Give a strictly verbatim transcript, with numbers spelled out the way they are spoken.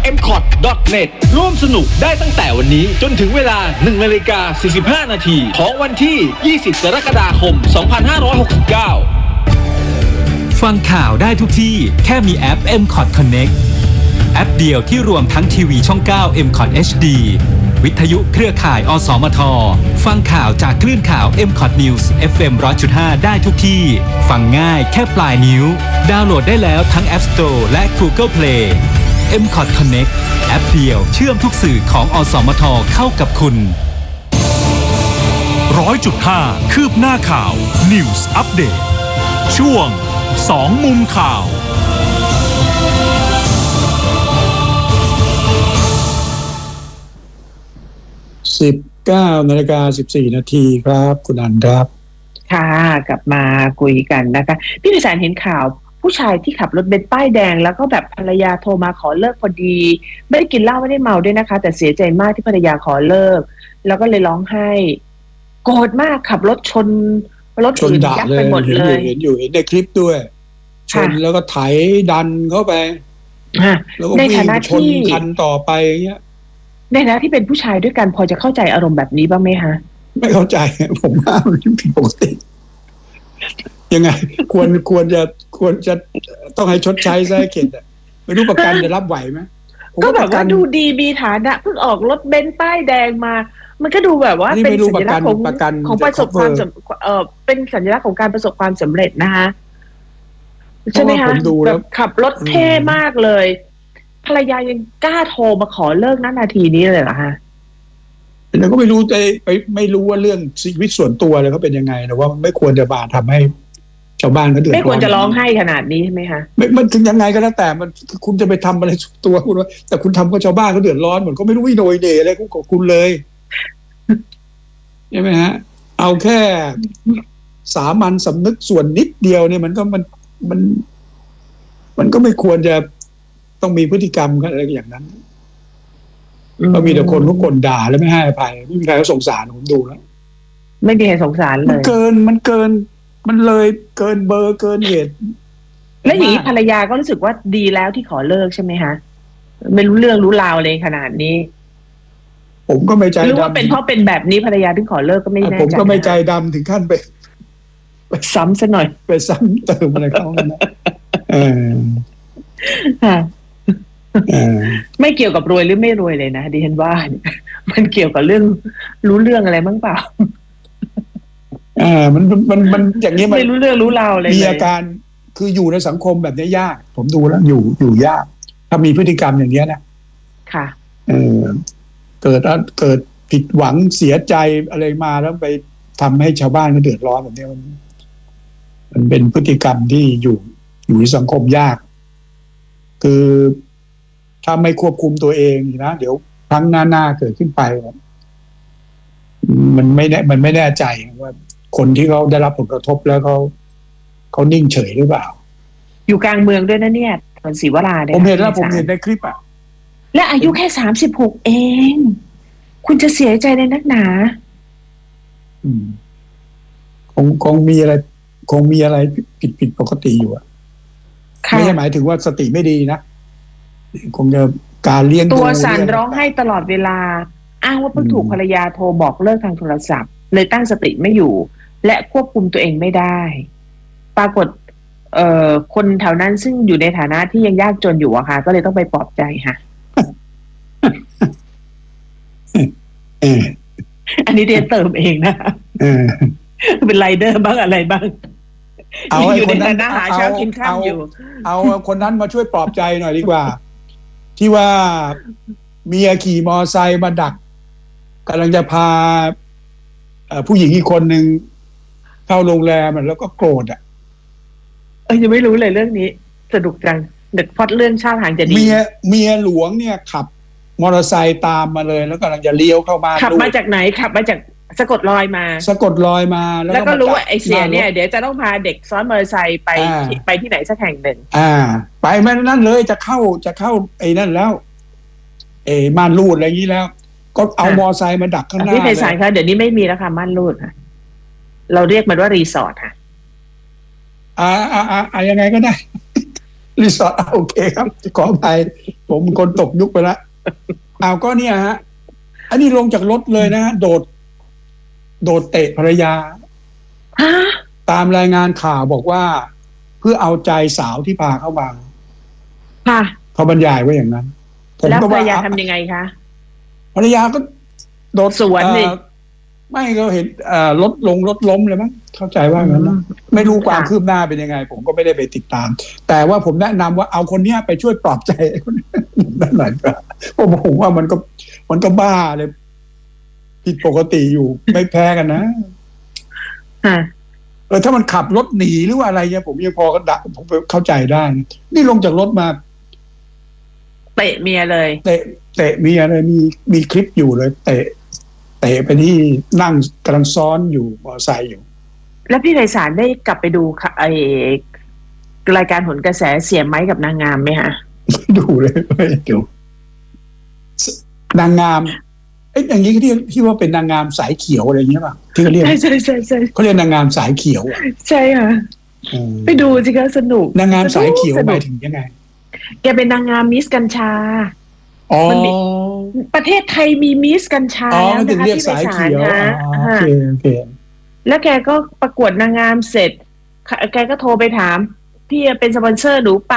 เอ็ม ซี โอ ที ดอท เน็ต ร่วมสนุกได้ตั้งแต่วันนี้จนถึงเวลา หนึ่งนาฬิกาสี่สิบห้านาทีของวันที่ ยี่สิบ กรกฎาคม สองพันห้าร้อยหกสิบเก้าฟังข่าวได้ทุกที่แค่มีแอป เอ็ม ซี โอ ที Connect แอปเดียวที่รวมทั้งทีวีช่อง เก้า เอ็ม ซี โอ ที เอช ดี วิทยุเครือข่าย อสมท ฟังข่าวจากคลื่นข่าว เอ็ม ซี โอ ที News เอฟ เอ็ม หนึ่งร้อยจุดห้า ได้ทุกที่ ฟังง่ายแค่ปลายนิ้ว ดาวน์โหลดได้แล้วทั้ง App Store และ Google Play เอ็ม ซี โอ ที Connect แอปเดียวเชื่อมทุกสื่อของอสมทเข้ากับคุณร้อยจุดห้า คืบหน้าข่าว News Update ช่วงสองมุมข่าวสิบเก้านาฬิกาสิบสี่นาทีครับคุณอันครับค่ะกลับมาคุยกันนะคะพี่พิสารเห็นข่าวผู้ชายที่ขับรถเบนซ์ป้ายแดงแล้วก็แบบภรรยาโทรมาขอเลิกพอดีไม่ได้กินเหล้าไม่ได้เมาด้วยนะคะแต่เสียใจมากที่ภรรยาขอเลิกแล้วก็เลยร้องไห้โกรธมากขับรถชนรถอื่นยับไปหมดเลยเห็นอยู่เห็นในคลิปด้วยชนแล้วก็ไถดันเข้าไปแล้วก็วิ่งชนคันต่อไปเงี้ยในฐานะที่เป็นผู้ชายด้วยกันพอจะเข้าใจอารมณ์แบบนี้บ้างไหมคะไม่เข้าใจผมว่ามันผิดปกติยังไงควรควรจะควรจะต้องให้ชดใช้ซะให้เข็ดอ่ะไม่รู้ประกันจะรับไหวไหมก็แบบว่าดูดีมีฐานะเพิ่งออกรถเบนซ์ป้ายแดงมามันก็ดูแบบว่าเป็นสัญลักษณ์ของของประสบความเออเป็นสัญลักษณ์ของการประสบความสำเร็จนะคะใช่ไหมคะแบบขับรถเท่มากเลยภรรยายังกล้าโทรมาขอเลิกณนาทีนี้เลยเหรอคะเราก็ไม่รู้ใจไปไม่รู้ว่าเรื่องชีวิตส่วนตัวอะไรเขาเป็นยังไงแต่ว่าไม่ควรจะบาทำให้ชาวบ้านเขาเดือดร้อนไม่ควรจะร้องไห้ขนาดนี้ใช่ไหมคะไม่มันถึงยังไงก็แล้วแต่มันคุณจะไปทำอะไรตัวคุณว่าแต่คุณทำกับชาวบ้านเขาเดือดร้อนเหมือนเขาไม่รู้วิโนยเดอะไรของคุณเลยใช่ไหมฮะเอาแค่สามัญสำนึกส่วนนิดเดียวเนี่ยมันก็มันมันมันก็ไม่ควรจะต้องมีพฤติกรรมอะไรอย่างนั้นก็มีแต่คนก็กลด่าแล้วไม่ให้อภัยไม่มีใครเขาสงสารผมดูแล้วไม่มีใครสงสารเลยมันเกินมันเกินมันเลยเกินเบอร์เกินเหตุแล้วอย่างนี้ภรรยาก็รู้สึกว่าดีแล้วที่ขอเลิกใช่ไหมคะไม่รู้เรื่องรู้ราวเลยขนาดนี้ผมก็ไม่ใจดำรู้ว่าเป็นเพราะเป็นแบบนี้ภรรยาถึงขอเลิกก็ไม่แน่ใจผมก็ไม่ใจดำถึงขั้นไปไปซ้ำซะหน่อยไปซ้ำเติมอะไรเขานะเออไม่เกี่ยวกับรวยหรือไม่รวยเลยนะดิฉันว่ามันเกี่ยวกับเรื่องรู้เรื่องอะไรบ้างเปล่าอ่ามันมันมันอย่างนี้มันไม่รู้เรื่องรู้ราวเลยมีอาการคืออยู่ในสังคมแบบนี้ยากผมดูแล้วอยู่อยู่ยากถ้ามีพฤติกรรมอย่างนี้นะค่ะเออเกิดเกิดผิดหวังเสียใจอะไรมาแล้วไปทำให้ชาวบ้านเขาเดือดร้อนแบบนี้มันมันเป็นพฤติกรรมที่อยู่อยู่ในสังคมยากคือถ้าไม่ควบคุมตัวเองนะเดี๋ยวครั้งหน้าๆเกิดขึ้นไปมันไม่แน่มันไม่แน่ใจว่าคนที่เขาได้รับผลกระทบแล้วเขาเขานิ่งเฉยหรือเปล่าอยู่กลางเมืองด้วยนะเนี่ยถนนศรีวราเนี่ยผมเห็นแล้วผมเห็นในคลิปอ่ะและอายุแค่สามสิบหกเองคุณจะเสียใจในนักหนาอืมคงคงมีอะไรคงมีอะไรผิดผิดปกติอยู่อ่ะไม่ใช่หมายถึงว่าสติไม่ดีนะคงจะการเลี้ยงตัวสั่นร้องไห้ตลอดเวลาอ้างว่าเพิ่งถูกภรรยาโทรบอกเลิกทางโทรศัพท์เลยตั้งสติไม่อยู่และควบคุมตัวเองไม่ได้ปรากฏเอ่อคนแถวนั้นซึ่งอยู่ในฐานะที่ยังยากจนอยู่อะค่ะก็เลยต้องไปปลอบใจค่ะอันนี้เรียนเติมเองนะเป็นไรเดอร์บ้างอะไรบ้างเอาอยู่ในฐานะหาเช้ากินข้าวอยู่เอาคนนั้นมาช่วยปลอบใจหน่อยดีกว่าที่ว่าเมียขี่มอไซค์มาดักกำลังจะพาผู้หญิงอีกคนหนึ่งเข้าโรงแรมแล้วก็โกรธอ่ะเอ้ยยังไม่รู้เลยเรื่องนี้สนุกจังเด็กพอดเรื่องชาติหางจะดีเมียเมียหลวงเนี่ยขับมอเตอร์ไซค์ตามมาเลยแล้วกำลังจะเลี้ยวเข้ามาขับมาจากไหนขับมาจากสะกดรอยมาสะกดรอยมาแล้วก็รู้ว่าไอเสียเนี่ยเดี๋ยวจะต้องพาเด็กซ้อนมอเตอร์ไซค์ไปไปที่ไหนสักแห่งหนึ่งอ่าไปแม่นั่นเลยจะเข้าจะเข้าไอ้นั่นแล้วเอ้ม่านรูดอะไรอย่างนี้แล้วก็เอามอไซค์มาดักข้างหน้าพี่ไพศาลคะเดี๋ยวนี้ไม่มีแล้วค่ะม่านรูดค่ะเราเรียกมันว่ารีสอร์ทค่ะอ่าอ่าอ่ายังไงก็ได้รีสอร์ทโอเคครับขออภัยผมเป็นคนตกยุคไปแล้วเอาก็เนี่ยฮะอันนี้ลงจากรถเลยนะฮะโดด โดดเตะภรรยาตามรายงานข่าวบอกว่าเพื่อเอาใจสาวที่พาเข้ามาค่ะเขาบรรยายไว้อย่างนั้นแล้วภรรยาทำยังไงคะภรรยาก็โดดสวนเลยไม่เราเห็นรถลงรถล้มเลยมั้งเข้าใจว่างั้นนะไม่รู้ความคืบหน้าเป็นยังไงผมก็ไม่ได้ไปติดตามแต่ว่าผมแนะนำว่าเอาคนเนี้ยไปช่วยปลอบใจคนนั่นหน่อยก็ผมผมว่ามันก็มันก็บ้าเลยผิดปกติอยู่ไม่แพ้กันนะเออถ้ามันขับรถหนีหรือว่าอะไรเนี่ยผมยังพอก็ดัผมเข้าใจได้นี่ลงจากรถมาเตะเมียเลยเตะเตะเมียเลยมีมีคลิปอยู่เลยเตะเตะไปที่นั่งกำลังซ้อนอยู่มอเตอร์ไซค์อยู่แล้วพี่ไพศาลได้กลับไปดูไอรายการผลกระแสเสียไม้กับนางงามไหมฮะดูเลยไม่ดูนางงามเอ๊ะอย่างนี้ที่ที่ว่าเป็นนางงามสายเขียวอะไรอย่างเงี้ยป่ะที่เขาเรียกใช่ใช่ใช่ใช่เขาเรียกนางงามสายเขียวใช่ค่ะไปดูสิคะสนุกนางงามสายเขียวหมายถึงยังไงแกเป็นนางงามมิสกัญชาอ๋อประเทศไทยมีมิสกัญชาแล้วนะคะที่สายเขียวโอเคโอเคแล้วแกก็ประกวดนางงามเสร็จแกก็โทรไปถามพี่เป็นสปอนเซอร์หนูปะ